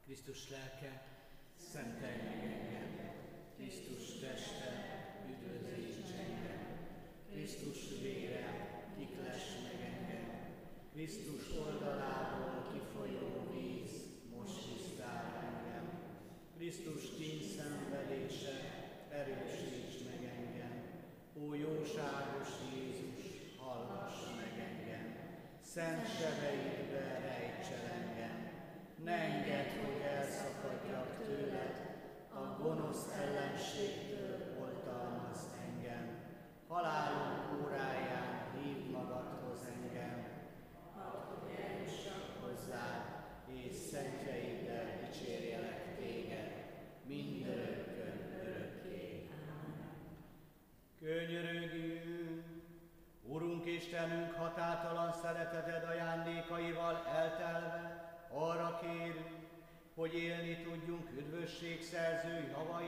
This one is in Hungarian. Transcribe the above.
Krisztus lelke, szentelj meg engem. Krisztus teste, üdvözíts engem. Krisztus vére, ikless meg engem. Krisztus oldalából kifolyó víz, most tisztál engem. Krisztus kíndszenvedése, erősíts meg engem. Ó jóságos Jézus, hallgass meg engem. Szent sebeidbe rejts el engem. Ne engedd, hogy elszakadjak tőled, a gonosz ellenségtől oltalmazz engem. Halálom óráján hívd magadhoz engem, hadd, hogy eljussak hozzád, és szentjeiddel dicsérjelek téged, mindörökkön örökké. Amen. Könyörögjünk! Urunk Istenünk, határtalan szereteted ajándékaival eltelve, arra kérünk, hogy élni tudjunk üdvösségszerző javaid